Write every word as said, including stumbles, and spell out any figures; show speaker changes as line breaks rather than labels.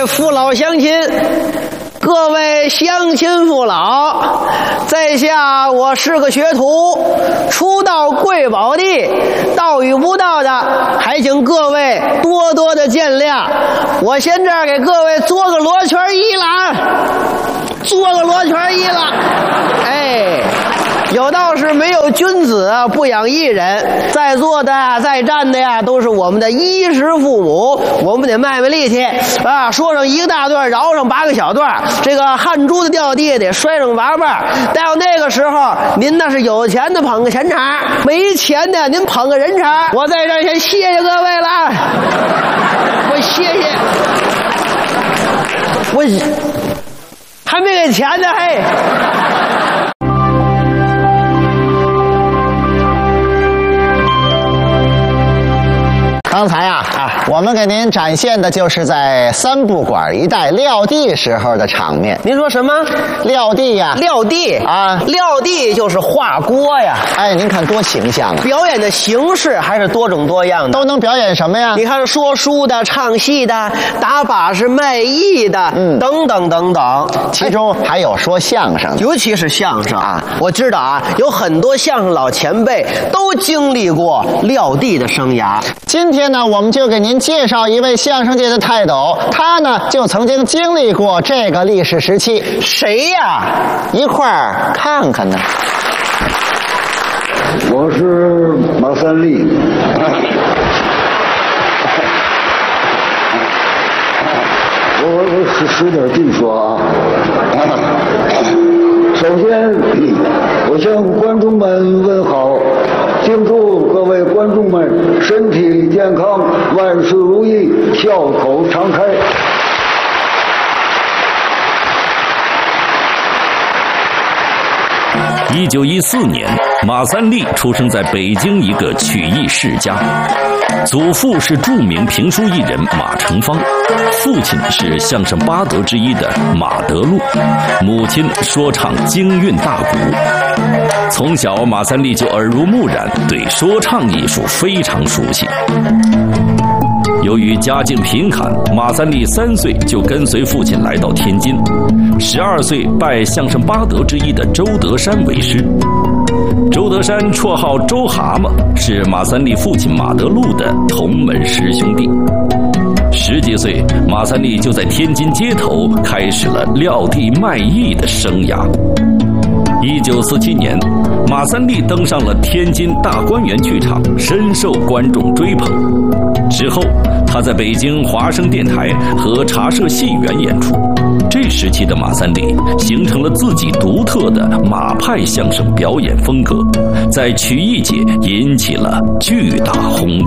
位父老乡亲，各位乡亲父老，在下我是个学徒，初到贵宝地，道与不到的，还请各位多多的见谅。我先这儿给各位做个罗圈揖了，做个罗圈揖了。哎，有道是没有君子不养艺人，在座的在站的呀都是我们的衣食父母，我们得卖卖力气啊，说上一个大段，饶上八个小段，这个汗珠子掉地得摔上八瓣。到那个时候，您那是有钱的捧个钱场，没钱的您捧个人场。我在这儿先谢谢各位了，我谢谢，我还没给钱呢，嘿。
刚才啊，啊，我们给您展现的就是在三不管一带撂地时候的场面。
您说什么？
撂地呀？
撂地
啊，
撂地就是画锅呀。
哎，您看多形象啊！
表演的形式还是多种多样的。
都能表演什么呀？
你看，说书的、唱戏的、打把式卖艺的，
嗯，
等等等等。
其中还有说相声的，
尤其是相声啊，我知道啊，有很多相声老前辈都经历过撂地的生涯。
今天呢，我们就给您介绍一位相声界的泰斗，他呢就曾经经历过这个历史时期。
谁呀？
一块儿看看呢。
我是马三立。我我使使点劲说啊。首先，我向观众们问好，敬祝各位观众们身体健康，万事如意，笑口常开。
一九一四年，马三立出生在北京一个曲艺世家，祖父是著名评书艺人马成芳，父亲是相声八德之一的马德禄，母亲说唱京韵大鼓。从小，马三立就耳濡目染，对说唱艺术非常熟悉。由于家境贫寒，马三立三岁就跟随父亲来到天津，十二岁拜相声八德之一的周德山为师。周德山绰号周蛤蟆，是马三立父亲马德禄的同门师兄弟。十几岁，马三立就在天津街头开始了撂地卖艺的生涯。一九四七年，马三立登上了天津大观园剧场，深受观众追捧。之后，他在北京华声电台和茶社戏园演出。这时期的马三立形成了自己独特的马派相声表演风格，在曲艺界引起了巨大轰动。